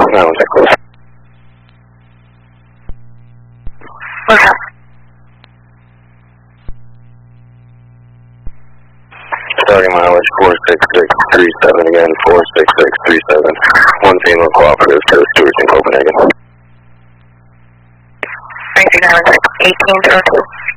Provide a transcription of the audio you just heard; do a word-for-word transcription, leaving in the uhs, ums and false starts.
nine one six close. What's up? Starting mileage four six six three seven again, four six six three seven. One female cooperative to Stewart in Copenhagen. three three nine one six eighteen zero two.